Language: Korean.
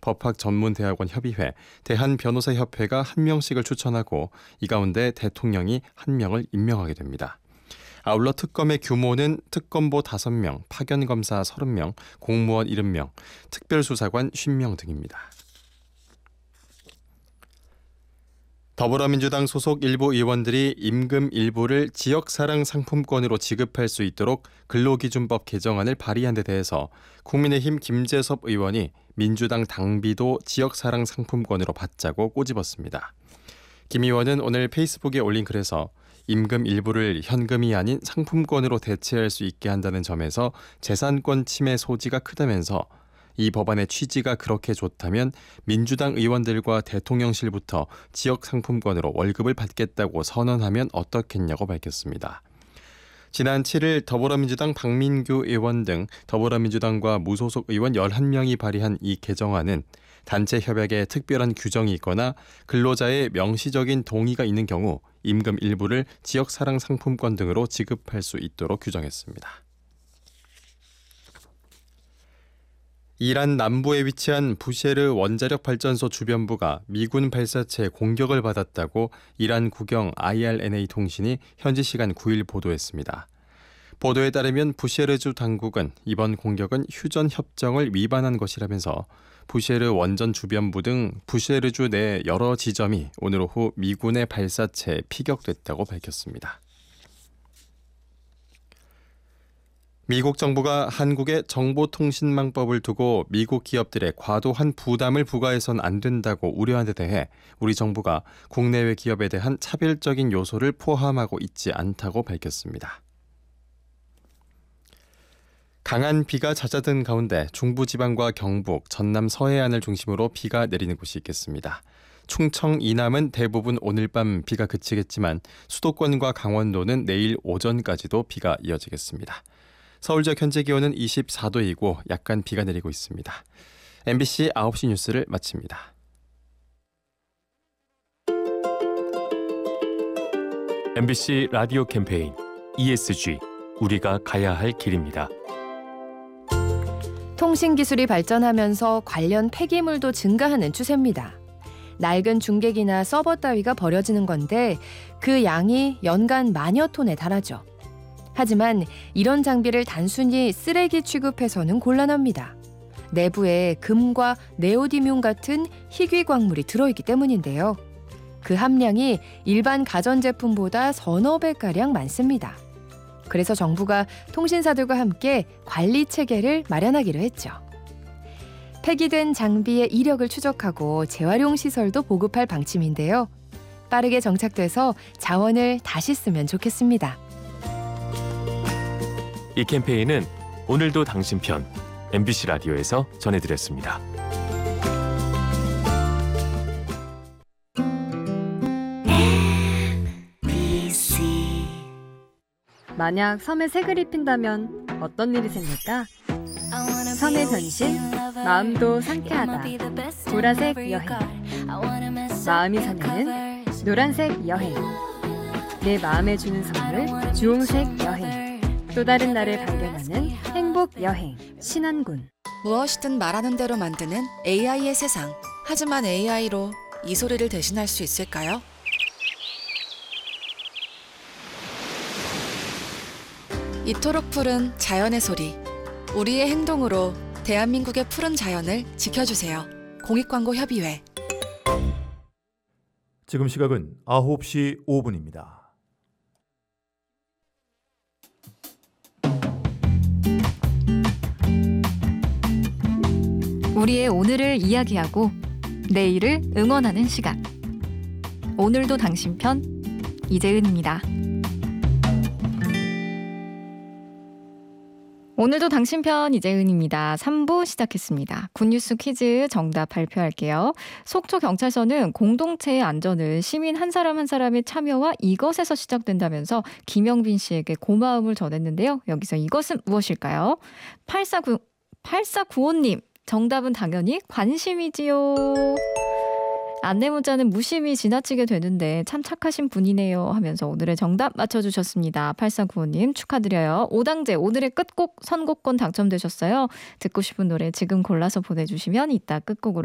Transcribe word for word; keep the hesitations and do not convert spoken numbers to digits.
법학전문대학원 협의회, 대한변호사협회가 한 명씩을 추천하고 이 가운데 대통령이 한 명을 임명하게 됩니다. 아울러 특검의 규모는 특검보 다섯 명, 파견검사 서른 명, 공무원 일흔 명, 특별수사관 오십 명 등입니다. 더불어민주당 소속 일부 의원들이 임금 일부를 지역사랑 상품권으로 지급할 수 있도록 근로기준법 개정안을 발의한 데 대해서 국민의힘 김재섭 의원이 민주당 당비도 지역사랑 상품권으로 받자고 꼬집었습니다. 김 의원은 오늘 페이스북에 올린 글에서 임금 일부를 현금이 아닌 상품권으로 대체할 수 있게 한다는 점에서 재산권 침해 소지가 크다면서 이 법안의 취지가 그렇게 좋다면 민주당 의원들과 대통령실부터 지역 상품권으로 월급을 받겠다고 선언하면 어떻겠냐고 밝혔습니다. 지난 칠 일 더불어민주당 박민규 의원 등 더불어민주당과 무소속 의원 열한 명이 발의한 이 개정안은 단체 협약에 특별한 규정이 있거나 근로자의 명시적인 동의가 있는 경우 임금 일부를 지역사랑 상품권 등으로 지급할 수 있도록 규정했습니다. 이란 남부에 위치한 부셰르 원자력 발전소 주변부가 미군 발사체 공격을 받았다고 이란 국영 아이알엔에이 통신이 현지 시간 구 일 보도했습니다. 보도에 따르면 부셰르주 당국은 이번 공격은 휴전 협정을 위반한 것이라면서 부셰르 원전 주변부 등 부셰르주 내 여러 지점이 오늘 오후 미군의 발사체에 피격됐다고 밝혔습니다. 미국 정부가 한국의 정보통신망법을 두고 미국 기업들의 과도한 부담을 부과해선 안 된다고 우려한 데 대해 우리 정부가 국내외 기업에 대한 차별적인 요소를 포함하고 있지 않다고 밝혔습니다. 강한 비가 잦아든 가운데 중부지방과 경북, 전남 서해안을 중심으로 비가 내리는 곳이 있겠습니다. 충청, 이남은 대부분 오늘 밤 비가 그치겠지만 수도권과 강원도는 내일 오전까지도 비가 이어지겠습니다. 서울 지역 현재 기온은 이십사 도이고 약간 비가 내리고 있습니다. 엠비씨 아홉 시 뉴스를 마칩니다. 엠비씨 라디오 캠페인 이에스지 우리가 가야 할 길입니다. 통신기술이 발전하면서 관련 폐기물도 증가하는 추세입니다. 낡은 중계기나 서버 따위가 버려지는 건데 그 양이 연간 만여 톤에 달하죠. 하지만 이런 장비를 단순히 쓰레기 취급해서는 곤란합니다. 내부에 금과 네오디뮴 같은 희귀 광물이 들어있기 때문인데요. 그 함량이 일반 가전제품보다 서너 배가량 많습니다. 그래서 정부가 통신사들과 함께 관리 체계를 마련하기로 했죠. 폐기된 장비의 이력을 추적하고 재활용 시설도 보급할 방침인데요. 빠르게 정착돼서 자원을 다시 쓰면 좋겠습니다. 이 캠페인은 오늘도 당신 편 엠비씨 라디오에서 전해드렸습니다. 만약 섬에 색을 입힌다면 어떤 일이 생길까? 섬의 변신, 마음도 상쾌하다. 보라색 여행. 마음이 설레는 노란색 여행. 내 마음에 주는 선물 주홍색 여행. 또 다른 나를 발견하는 행복 여행 신안군. 무엇이든 말하는 대로 만드는 에이아이의 세상. 하지만 에이아이로 이 소리를 대신할 수 있을까요? 이토록 푸른 자연의 소리. 우리의 행동으로 대한민국의 푸른 자연을 지켜주세요. 공익광고협의회. 지금 시각은 아홉 시 오 분입니다. 우리의 오늘을 이야기하고 내일을 응원하는 시간. 오늘도 당신 편 이재은입니다. 오늘도 당신 편 이재은입니다. 삼 부 시작했습니다. 굿뉴스 퀴즈 정답 발표할게요. 속초경찰서는 공동체의 안전은 시민 한 사람 한 사람의 참여와 이것에서 시작된다면서 김영빈 씨에게 고마움을 전했는데요. 여기서 이것은 무엇일까요? 팔사구, 팔사구오님 정답은 당연히 관심이지요. 안내 문자는 무심히 지나치게 되는데 참 착하신 분이네요 하면서 오늘의 정답 맞춰주셨습니다. 팔사구오님 축하드려요. 오당제 오늘의 끝곡 선곡권 당첨되셨어요. 듣고 싶은 노래 지금 골라서 보내주시면 이따 끝곡으로